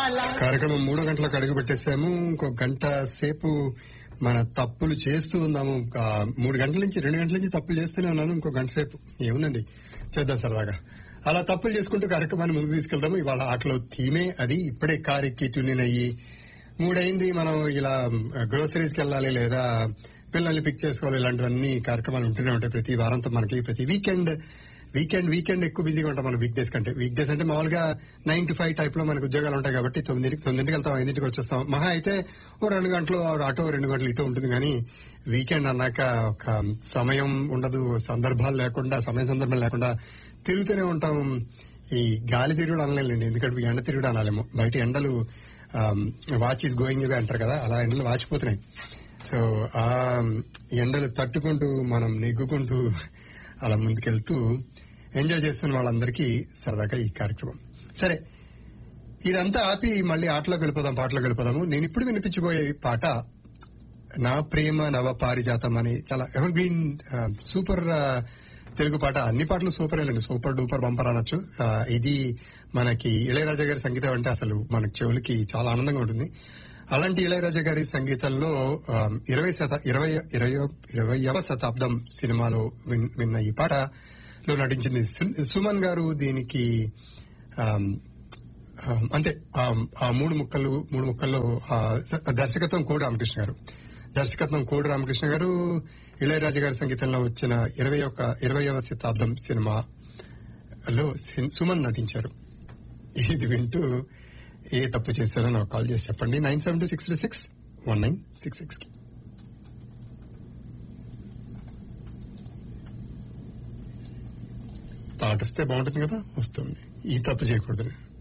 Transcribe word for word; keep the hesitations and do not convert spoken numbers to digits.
కార్యక్రమం మూడు గంటలకు అడుగు పెట్టేశాము. ఇంకో గంట సేపు మన తప్పులు చేస్తూ ఉందాము. ఆ, మూడు గంటల నుంచి రెండు గంటల నుంచి తప్పులు చేస్తూనే ఉన్నాను. ఇంకో గంట సేపు ఏముందండి, చేద్దాం సరదాగా. అలా తప్పులు చేసుకుంటూ కార్యక్రమాన్ని ముందుకు తీసుకెళ్దాము. ఇవాళ ఆటలో థీమే అది. ఇప్పుడే కార్ ఎక్కి ట్యూన్ అయ్యి మూడైంది, మనం ఇలా గ్రోసరీస్కి వెళ్ళాలి లేదా పిల్లల్ని పిక్ చేసుకోవాలి, ఇలాంటివన్నీ కార్యక్రమాలు ఉంటూనే ఉంటాయి ప్రతి వారంతో. మనకి ప్రతి వీకెండ్ వీకెండ్ వీకెండ్ ఎక్కువ బిజీగా ఉంటాం మనం వీక్ డేస్ కంటే. వీక్ డేస్ అంటే మామూలుగా నైన్ టు ఫైవ్ టైప్ లో మనకు ఉద్యోగాలు ఉంటాయి కాబట్టి తొమ్మిదింటికి తొమ్మిదింటికి వెళ్తాం, ఐదింటికి వచ్చేస్తాం. మహా అయితే ఓ రెండు గంటలు అటో రెండు గంటలు ఇటో ఉంటుంది. కానీ వీకెండ్ అన్నాక ఒక సమయం ఉండదు, సందర్భాలు లేకుండా సమయ సందర్భం లేకుండా తిరుగుతూనే ఉంటాం. ఈ గాలి తిరుగుడు అనలేండి, ఎందుకంటే ఎండ తిరుగుడు అనాలేమో. బయట ఎండలు వాచ్ ఈస్ గోయింగ్ ఇవే అంటారు కదా, అలా ఎండలు వాచిపోతున్నాయి. సో ఆ ఎండలు తట్టుకుంటూ మనం నెగ్గుకుంటూ అలా ముందుకెళ్తూ ఎంజాయ్ చేస్తున్న వాళ్ళందరికీ సరదాగా ఈ కార్యక్రమం. సరే, ఇదంతా ఆపి మళ్ళీ ఆటలోకి వెళ్ళిపోదాం, పాటలోకి వెళ్ళిపోదాము. నేను ఇప్పుడు వినిపించబోయే పాట నా ప్రేమ నవ పారిజాతం అని చాలా ఎవర్ గ్రీన్ సూపర్ తెలుగు పాట. అన్ని పాటలు సూపర్ అండి, సూపర్ డూపర్ బంపర్ అనొచ్చు. ఇది మనకి ఇళయరాజా గారి సంగీతం అంటే అసలు మనకి చెవులకి చాలా ఆనందంగా ఉంటుంది. అలాంటి ఇళయరాజా గారి సంగీతంలో ఇరవై శత ఇరవై ఇరవై ఇరవైవ శతాబ్దం సినిమాలో విన్న ఈ పాటలో నటించింది సుమన్ గారు. దీనికి అంటే ఆ మూడు ముక్కలు మూడు ముక్కల్లో దర్శకత్వం కోడి రామకృష్ణ గారు దర్శకత్వం కోడి రామకృష్ణ గారు ఇళయరాజా గారి సంగీతంలో వచ్చిన ఇరవై ఒక ఇరవైవ శతాబ్దం సినిమాలో సుమన్ నటించారు. ఇది వింటూ ఏ తప్పు చేశారో నాకు కాల్ చేసి చెప్పండి. Nine seven two six three six one nine six six కి. పాట వస్తే బాగుంటుంది కదా, వస్తుంది. ఈ తప్పు చేయకూడదు.